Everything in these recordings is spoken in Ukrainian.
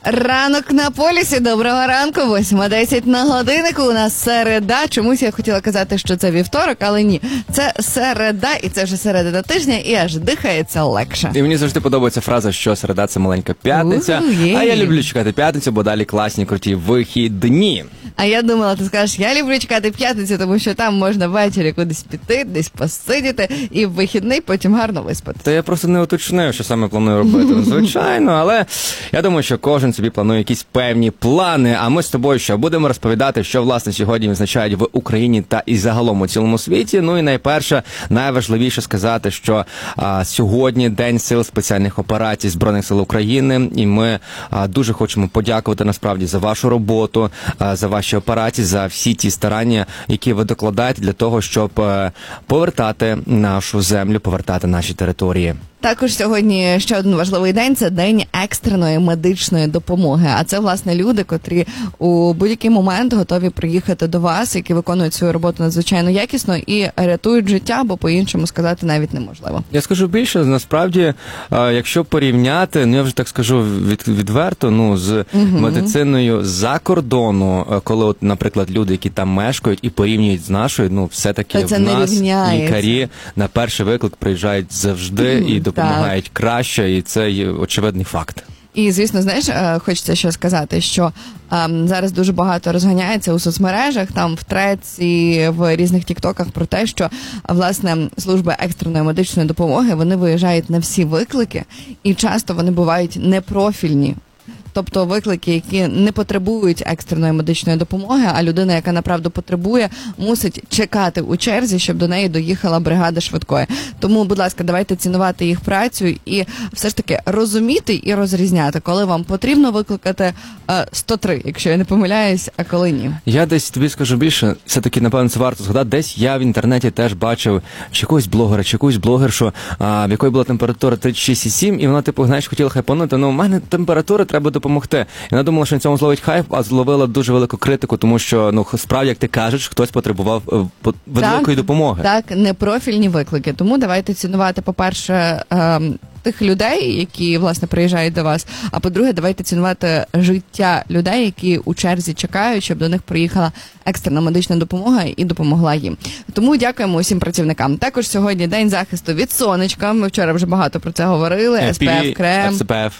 Ранок на полюсі. Доброго ранку. 8:10 на годиннику. У нас середа. Чомусь я хотіла казати, що це вівторок, але ні. Це середа, і це вже середина тижня, і аж дихається легше. І мені завжди подобається фраза, що середа – це маленька п'ятниця. А я люблю чекати п'ятницю, бо далі класні, круті вихідні. А я думала, ти скажеш, я люблю чекати п'ятницю, тому що там можна ввечері кудись піти, десь посидіти, і в вихідний потім гарно виспати. Та я просто не уточнив, що саме планую робити. Звичайно, але я думаю, що кожен собі планує якісь певні плани. А ми з тобою що будемо розповідати, що, власне, сьогодні відзначають в Україні та і загалом у цілому світі. Ну і найперше, найважливіше сказати, що сьогодні День сил спеціальних операцій Збройних сил України. І ми дуже хочемо подякувати, насправді, за вашу роботу, за ваші операції, за всі ті старання, які ви докладаєте для того, щоб повертати нашу землю, повертати наші території. Також сьогодні ще один важливий день – це День екстреної медичної допомоги. А це, власне, люди, котрі у будь-який момент готові приїхати до вас, які виконують свою роботу надзвичайно якісно і рятують життя, бо по-іншому сказати навіть неможливо. Я скажу більше, насправді, якщо порівняти, я вже так скажу відверто, з медициною за кордону, коли, от, наприклад, люди, які там мешкають і порівнюють з нашою, все-таки в нас лікарі на перший виклик приїжджають завжди і допомагають краще, і це є очевидний факт. І, звісно, знаєш, хочеться ще сказати, що зараз дуже багато розганяється у соцмережах, там в треці, в різних тіктоках про те, що, власне, служби екстреної медичної допомоги, вони виїжджають на всі виклики, і часто вони бувають непрофільні. Тобто виклики, які не потребують екстреної медичної допомоги, а людина, яка направду потребує, мусить чекати у черзі, щоб до неї доїхала бригада швидкої. Тому, будь ласка, давайте цінувати їх працю і все ж таки розуміти і розрізняти, коли вам потрібно викликати 103, якщо я не помиляюсь, а коли ні. Я десь тобі скажу більше, все-таки, напевно, це варто згадати. Десь я в інтернеті теж бачив чи якогось блогера, чи якусь блогершу, в якої була температура 36,7, і вона, знаєш, хотіла хайпанути, у мене температура, треба допомогти. І вона думала, що на цьому зловить хайп, а зловила дуже велику критику, тому що, справді, як ти кажеш, хтось потребував великої допомоги. Так, непрофільні виклики. Тому давайте цінувати, по-перше, тих людей, які, власне, приїжджають до вас, а по-друге, давайте цінувати життя людей, які у черзі чекають, щоб до них приїхала екстрена медична допомога і допомогла їм. Тому дякуємо усім працівникам. Також сьогодні День захисту від сонечка. Ми вчора вже багато про це говорили. SPF-крем.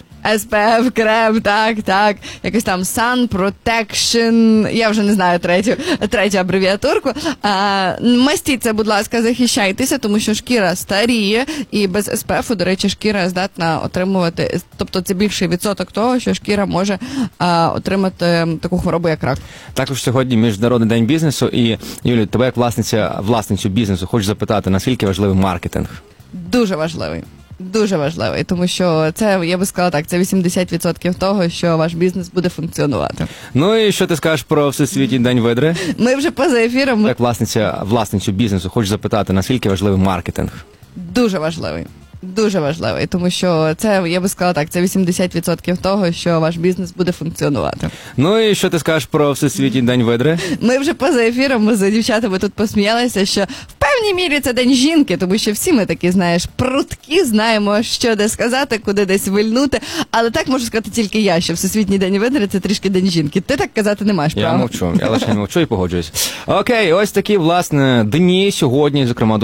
SPF-крем, так. Якось там Sun Protection. Я вже не знаю третю абревіатурку. Мастіться, будь ласка, захищайтеся, тому що шкіра старіє, і без SPF, до речі, шкіра здатна отримувати, тобто це більший відсоток того, що шкіра може отримати таку хворобу, як рак. Також сьогодні Міжнародний день бізнесу, і, Юлі, тебе як власницю бізнесу хочу запитати, наскільки важливий маркетинг? Дуже важливий. Дуже важливий, тому що це, я би сказала так, це 80% того, що ваш бізнес буде функціонувати. Ну і що ти скажеш про Всесвітній день видри? Ми вже поза ефіром. Як власницю бізнесу хочу запитати, наскільки важливий маркетинг? Дуже важливий. Дуже важливий, тому що це, я би сказала так, це 80% того, що ваш бізнес буде функціонувати. Ну і що ти скажеш про Всесвітній день видри? Ми вже поза ефіром, ми з дівчатами тут посміялися, що в певній мірі це День жінки, тому що всі ми такі, знаєш, пруткі, знаємо, що де сказати, куди десь вильнути, але так можу сказати тільки я, що Всесвітній день видри – це трішки День жінки. Ти так казати не маєш права. Я лише мовчу і погоджуюсь. Окей, ось такі, власне, дні сьогодні, зокрема,